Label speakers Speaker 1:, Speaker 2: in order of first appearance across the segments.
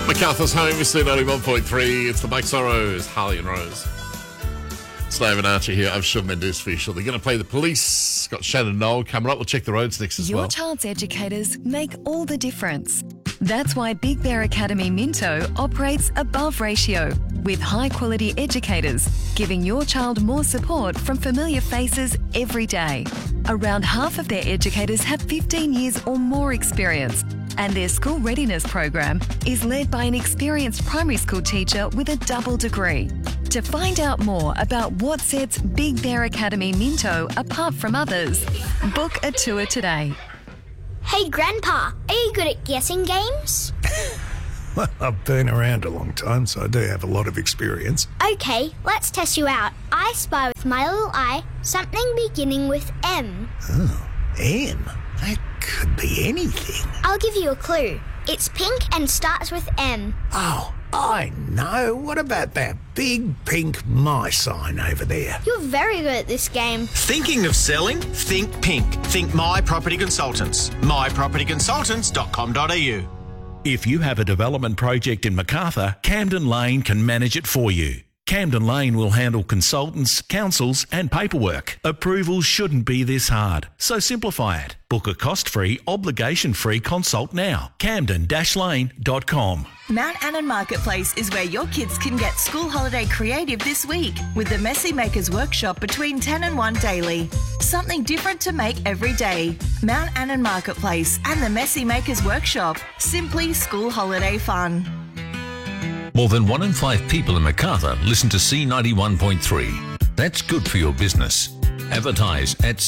Speaker 1: MacArthur's home, C91.3. It's the Mike Sorrows, Harley and Rose. It's David Archer here. I'm Sean Mendes for you. They're going to play the police. Got Shannon Knoll coming up. We'll check the roads next as well.
Speaker 2: Your child's educators make all the difference. That's why Big Bear Academy Minto operates above ratio with high-quality educators, giving your child more support from familiar faces every day. Around half of their educators have 15 years or more experience, and their school readiness program is led by an experienced primary school teacher with a double degree. To find out more about what sets Big Bear Academy Minto apart from others, book a tour today.
Speaker 3: Hey, Grandpa, are you good at guessing games?
Speaker 4: Well, I've been around a long time, so I do have a lot of experience.
Speaker 3: Okay, let's test you out. I spy with my little eye something beginning with M.
Speaker 4: Oh, M? That could be anything.
Speaker 3: I'll give you a clue. It's pink and starts with M.
Speaker 4: Oh, I know. What about that big pink my sign over there?
Speaker 3: You're very good at this game.
Speaker 5: Thinking of selling? Think pink. Think My Property Consultants. mypropertyconsultants.com.au.
Speaker 6: If you have a development project in Macarthur, Camden Lane can manage it for you. Camden Lane will handle consultants, councils and paperwork. Approvals shouldn't be this hard, so simplify it. Book a cost-free, obligation-free consult now. camden-lane.com.
Speaker 7: Mount Annan Marketplace is where your kids can get school holiday creative this week with the Messy Makers Workshop between 10 and 1 daily. Something different to make every day. Mount Annan Marketplace and the Messy Makers Workshop. Simply school holiday fun.
Speaker 8: More than 1 in 5 people in Macarthur listen to C91.3. That's good for your business. Advertise at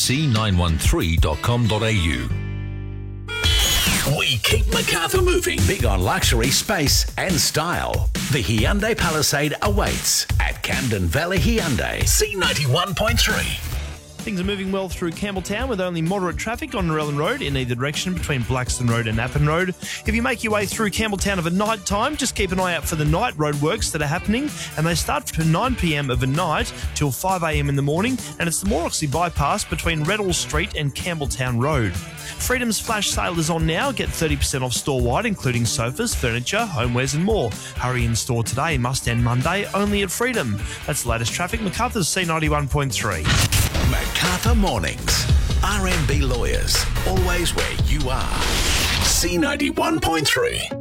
Speaker 8: c913.com.au.
Speaker 6: We keep Macarthur moving. Big on luxury, space and style. The Hyundai Palisade awaits at Camden Valley Hyundai. C91.3.
Speaker 9: Things are moving well through Campbelltown with only moderate traffic on Narellan Road in either direction between Blackstone Road and Appin Road. If you make your way through Campbelltown of a night time, just keep an eye out for the night roadworks that are happening, and they start from 9 p.m. of a night till 5 a.m. in the morning, and it's the Morroxy bypass between Reddell Street and Campbelltown Road. Freedom's flash sale is on now. Get 30% off store-wide, including sofas, furniture, homewares and more. Hurry in store today, must end Monday, only at Freedom. That's the latest traffic. MacArthur's C91.3.
Speaker 6: Macarthur Mornings. RMB Lawyers. Always where you are. C91.3.